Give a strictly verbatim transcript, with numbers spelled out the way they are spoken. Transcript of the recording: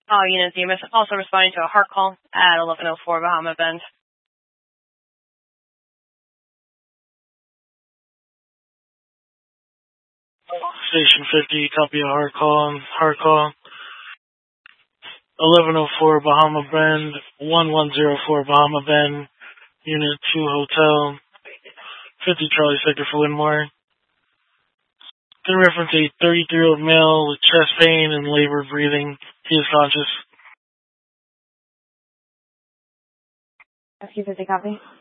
All units, you also responding to a heart call at eleven oh four Bahama Bend. Station fifty, copy a hard call. Hard call. eleven oh four Bahama Bend, one one zero four Bahama Bend, Unit two Hotel, fifty Charlie Sector for Winmore. Can reference a thirty-three-year-old male with chest pain and labored breathing. He is conscious. F Q fifty, copy.